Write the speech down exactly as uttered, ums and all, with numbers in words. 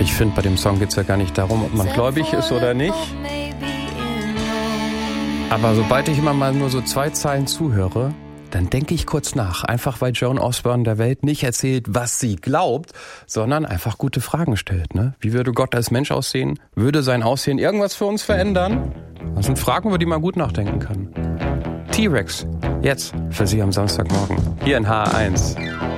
Ich finde, bei dem Song geht es ja gar nicht darum, ob man gläubig ist oder nicht. Aber sobald ich immer mal nur so zwei Zeilen zuhöre, dann denke ich kurz nach. Einfach weil Joan Osborne der Welt nicht erzählt, was sie glaubt, sondern einfach gute Fragen stellt. Ne? Wie würde Gott als Mensch aussehen? Würde sein Aussehen irgendwas für uns verändern? Das sind Fragen, über die man gut nachdenken kann. T-Rex, jetzt für Sie am Samstagmorgen. Hier in H R eins.